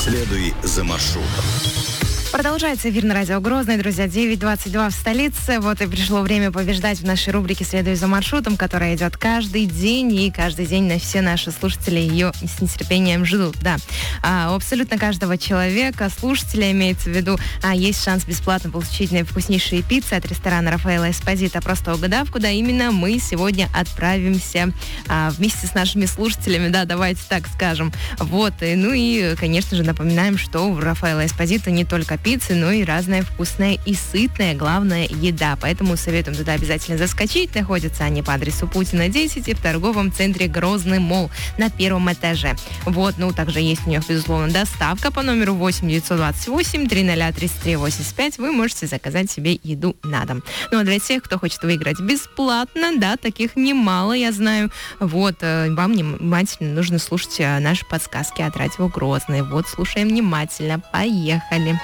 Следуй за маршрутом. Продолжается эфир на радио Грозный, друзья, 9:22 в столице. Вот и пришло время побеждать в нашей рубрике «Следуй за маршрутом», которая идет каждый день, и каждый день все наши слушатели ее с нетерпением ждут. Да, у абсолютно каждого человека, слушателя, имеется в виду, есть шанс бесплатно получить вкуснейшие пиццы от ресторана Рафаэлло Эспозито. Просто угадав, куда именно мы сегодня отправимся вместе с нашими слушателями, да, давайте так скажем. Вот, и, конечно же, напоминаем, что в Рафаэлло Эспозито не только пиццы, но и разная вкусная и сытная, главное, еда. Поэтому советуем туда обязательно заскочить. Находятся они по адресу Путина, 10 и в торговом центре Грозный Молл на первом этаже. Вот, также есть у них, безусловно, доставка по номеру 8 928 300 33 85. Вы можете заказать себе еду на дом. А для тех, кто хочет выиграть бесплатно, да, таких немало, я знаю. Вот, вам внимательно нужно слушать наши подсказки от радио Грозный. Вот, слушаем внимательно. Поехали.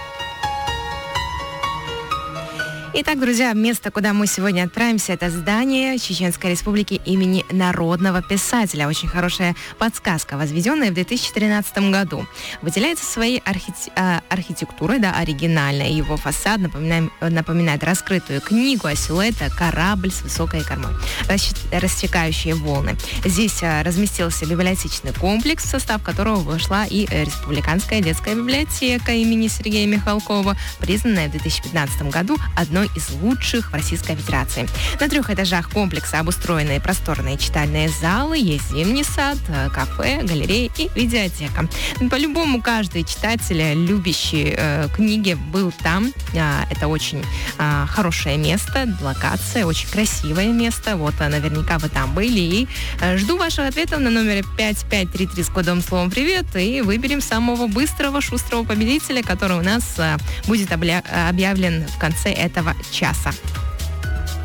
Итак, друзья, место, куда мы сегодня отправимся, это здание Чеченской Республики имени народного писателя. Очень хорошая подсказка, возведенная в 2013 году. Выделяется своей архитектурой, да, оригинальной. Его фасад напоминает раскрытую книгу, а силуэт — корабль с высокой кормой, рассекающие волны. Здесь разместился библиотечный комплекс, в состав которого вошла и Республиканская детская библиотека имени Сергея Михалкова, признанная в 2015 году одной из лучших в Российской Федерации. На 3 этажах комплекса обустроены просторные читальные залы, есть зимний сад, кафе, галерея и видеотека. По-любому каждый читатель, любящий книги, был там. Это очень хорошее место, локация, очень красивое место. Вот, наверняка вы там были. И жду ваших ответов на номере 5533 с кодовым словом «Привет», и выберем самого быстрого, шустрого победителя, который у нас будет объявлен в конце этого часа.